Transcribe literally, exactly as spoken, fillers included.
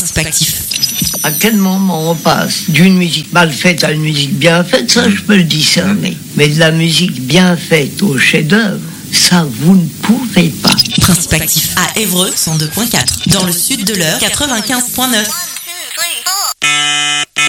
Principe actif. À quel moment on passe d'une musique mal faite à une musique bien faite, ça je peux le discerner. Mais de la musique bien faite au chef-d'œuvre, ça vous ne pouvez pas. Principe actif à Évreux cent deux point quatre. Dans le sud de l'Eure quatre-vingt-quinze point neuf.